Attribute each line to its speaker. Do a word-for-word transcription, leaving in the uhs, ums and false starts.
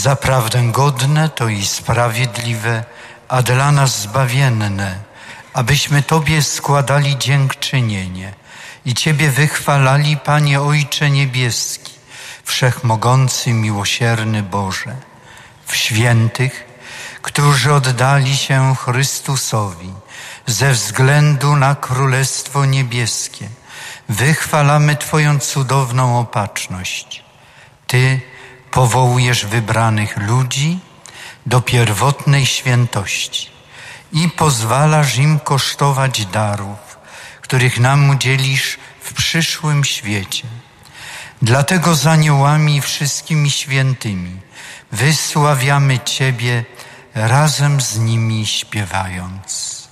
Speaker 1: Zaprawdę godne to i sprawiedliwe, a dla nas zbawienne, abyśmy Tobie składali dziękczynienie i Ciebie wychwalali, Panie Ojcze Niebieski, Wszechmogący, miłosierny Boże, w świętych, którzy oddali się Chrystusowi ze względu na Królestwo Niebieskie. Wychwalamy Twoją cudowną opatrzność. Ty powołujesz wybranych ludzi do pierwotnej świętości i pozwalasz im kosztować darów, których nam udzielisz w przyszłym świecie. Dlatego z aniołami i wszystkimi świętymi wysławiamy Ciebie razem z nimi śpiewając.